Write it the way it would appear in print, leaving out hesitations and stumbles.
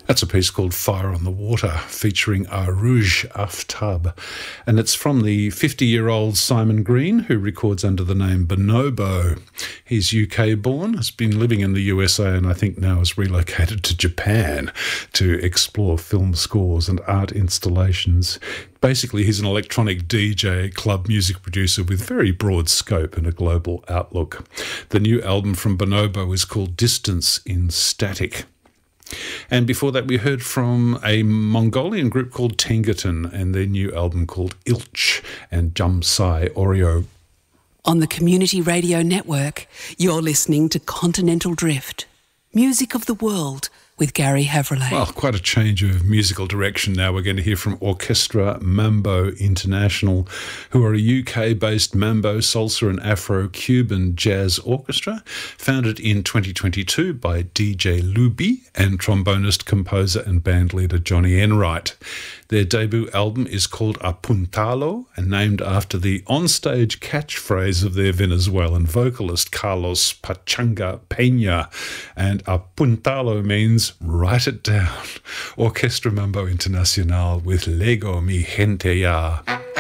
That's a piece called Fire on the Water, featuring Rouge Aftab. And it's from the 50-year-old Simon Green, who records under the name Bonobo. He's UK-born, has been living in the USA, and I think now has relocated to Japan to explore film scores and art installations. Basically, he's an electronic DJ, club music producer with very broad scope and a global outlook. The new album from Bonobo is called Distance in Static. And before that, we heard from a Mongolian group called Tengaton and their new album called Ilch and Jamsai Oreo. On the Community Radio Network, you're listening to Continental Drift, music of the world with Gary Havrillay. Well, quite a change of musical direction now. We're going to hear from Orchestra Mambo International, who are a UK-based mambo, salsa and Afro-Cuban jazz orchestra, founded in 2022 by DJ Luby and trombonist, composer and bandleader Johnny Enright. Their debut album is called Apuntalo and named after the onstage catchphrase of their Venezuelan vocalist Carlos Pachanga Peña. And Apuntalo means write it down. Orchestra Mambo Internacional with Lego Mi Gente Ya.